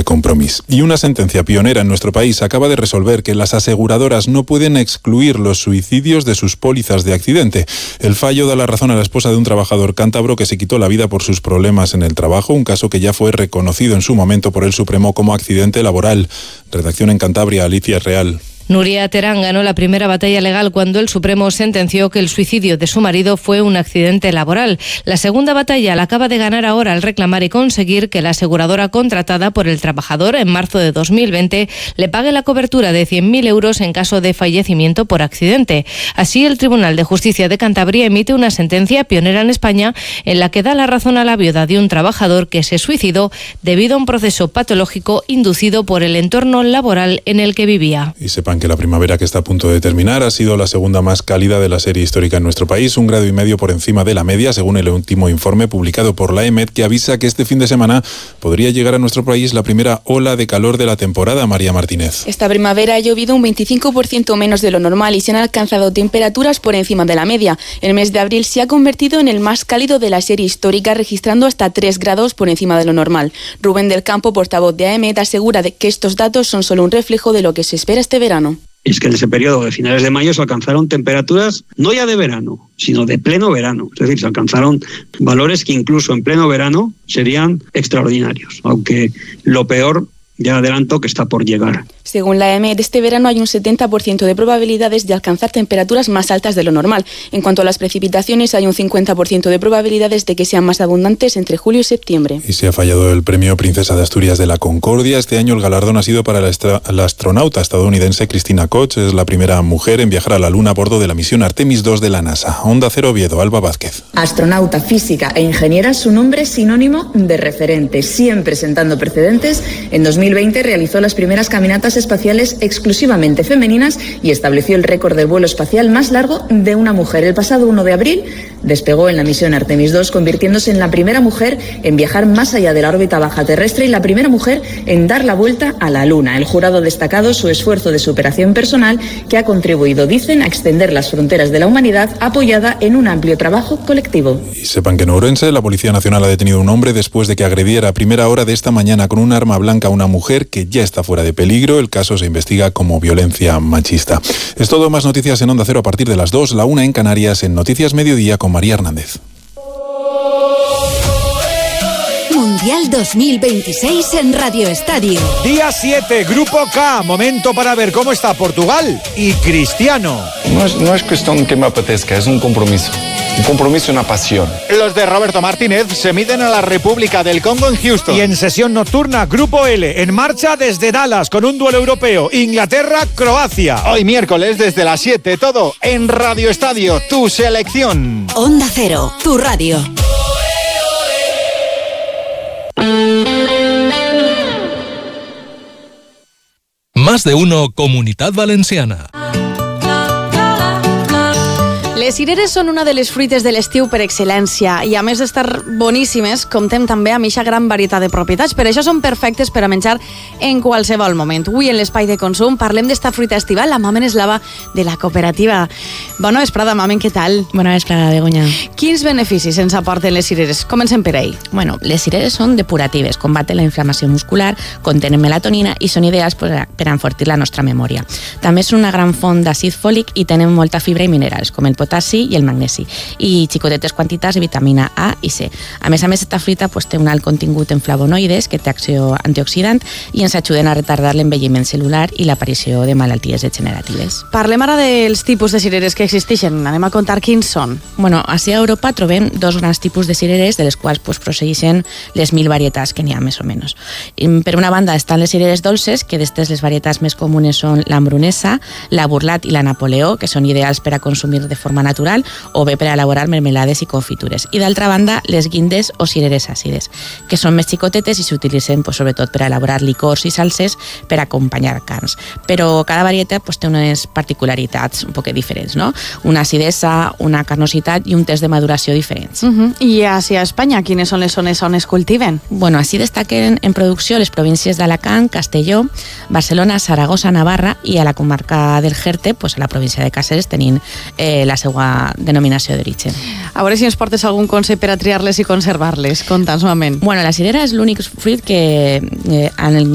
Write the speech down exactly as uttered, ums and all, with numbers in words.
Compromís. Y una sentencia pionera en nuestro país acaba de resolver que las aseguradoras no pueden excluir los suicidios de sus pólizas de accidente. El fallo da la razón a la esposa de un trabajador cántabro que se quitó la vida por sus problemas en el trabajo, un caso que ya fue reconocido en su momento por el Supremo como accidente laboral. Redacción en Cantabria, Alicia Real. Nuria Terán ganó la primera batalla legal cuando el Supremo sentenció que el suicidio de su marido fue un accidente laboral. La segunda batalla la acaba de ganar ahora al reclamar y conseguir que la aseguradora contratada por el trabajador en marzo de dos mil veinte le pague la cobertura de cien mil euros en caso de fallecimiento por accidente. Así, el Tribunal de Justicia de Cantabria emite una sentencia pionera en España en la que da la razón a la viuda de un trabajador que se suicidó debido a un proceso patológico inducido por el entorno laboral en el que vivía. Y sepan que la primavera que está a punto de terminar ha sido la segunda más cálida de la serie histórica en nuestro país, un grado y medio por encima de la media, según el último informe publicado por la EMET, que avisa que este fin de semana podría llegar a nuestro país la primera ola de calor de la temporada. María Martínez. Esta primavera ha llovido un veinticinco por ciento menos de lo normal y se han alcanzado temperaturas por encima de la media. El mes de abril se ha convertido en el más cálido de la serie histórica, registrando hasta tres grados por encima de lo normal. Rubén del Campo, portavoz de AEMET, asegura de que estos datos son solo un reflejo de lo que se espera este verano. Es que en ese periodo de finales de mayo se alcanzaron temperaturas no ya de verano, sino de pleno verano. Es decir, se alcanzaron valores que incluso en pleno verano serían extraordinarios, aunque lo peor, ya adelanto, que está por llegar. Según la EMET, este verano hay un setenta por ciento de probabilidades de alcanzar temperaturas más altas de lo normal. En cuanto a las precipitaciones, hay un cincuenta por ciento de probabilidades de que sean más abundantes entre julio y septiembre. Y se ha fallado el premio Princesa de Asturias de la Concordia. Este año el galardón ha sido para la, estra- la astronauta estadounidense Christina Koch. Es la primera mujer en viajar a la Luna a bordo de la misión Artemis dos de la NASA. Onda Cero Oviedo, Alba Vázquez. Astronauta, física e ingeniera, su nombre es sinónimo de referente, siempre sentando precedentes. En dos mil veinte realizó las primeras caminatas espaciales exclusivamente femeninas y estableció el récord de vuelo espacial más largo de una mujer. El pasado uno de abril despegó en la misión Artemis dos, convirtiéndose en la primera mujer en viajar más allá de la órbita baja terrestre y la primera mujer en dar la vuelta a la Luna. El jurado ha destacado su esfuerzo de superación personal que ha contribuido, dicen, a extender las fronteras de la humanidad, apoyada en un amplio trabajo colectivo. Y sepan que en Ourense la Policía Nacional ha detenido a un hombre después de que agrediera a primera hora de esta mañana con un arma blanca a una mujer que ya está fuera de peligro. El caso se investiga como violencia machista. Es todo, más noticias en Onda Cero a partir de las dos, la una en Canarias, en Noticias Mediodía con María Hernández. Mundial dos mil veintiséis en Radio Estadio. Día siete, Grupo K, momento para ver cómo está Portugal y Cristiano. No es, no es cuestión que me apetezca, es un compromiso. Un compromiso y una pasión. Los de Roberto Martínez se miden a la República del Congo en Houston. Y en sesión nocturna, Grupo L, en marcha desde Dallas con un duelo europeo. Inglaterra-Croacia. Hoy miércoles desde las siete, todo en Radio Estadio, tu selección. Onda Cero, tu radio. Más de uno, Comunitat Valenciana. Les cireres són una de les fruites de l'estiu per excel·lència i a més d'estar boníssimes, comptem també amb eixa gran varietat de propietats. Per això són perfectes per a menjar en qualsevol moment. Avui en l'espai de consum parlem d'esta fruita estival, la Mamen Eslava de la cooperativa. Bona vesprada, Mamen, què tal? Bona vesprada, Begoña. Quins beneficis ens aporten les cireres? Comencem per ahí. Bueno, les cireres són depuratives, combaten la inflamació muscular, contenen melatonina i són ideals per a, per a enfortir la nostra memòria. També són una gran font d'àcid fòlic i tenen molta fibra i minerals, com el potassi i el magnesi, i xicotetes quantitats de vitamina A i C. A més a més, aquesta fruita pues, té un alt contingut en flavonoides, que té acció antioxidant, i ens ajuden a retardar l'envelliment celular i l'aparició de malalties degeneratives. Parlem ara dels tipus de cireres que existeixen. Anem a contar quins són. Bueno, així a Europa trobem dos grans tipus de cireres, de les quals pues, procedeixen les mil varietats que n'hi ha, més o menys. Per una banda estan les cireres dolces, que d'estes les varietats més comunes són l'hambrunesa, la burlat i la napoleó, que són ideals per a consumir de forma natural o bé per a elaborar mermelades i confitures. I d'altra banda, les guindes o cireres àcides, que són més xicotetes i s'utilitzen pues, sobretot per a elaborar licors i salses per a acompanyar carns. Però cada varietat pues, té unes particularitats un poc diferents, no? Una acidesa, una carnositat i un test de maduració diferents. Uh-huh. I així a Espanya, quines són les zones on es cultiven? Bueno, així destaquen en producció les províncies d'Alacant, Castelló, Barcelona, Saragossa, Navarra i a la comarca del Jerte, pues, a la província de Càceres, tenint eh, la seva denominació d'origen. A veure si ens portes algun consell per a triar-les i conservar-les. Conta'ns, Mamen. Bueno, la cirera és l'únic fruit que eh, en el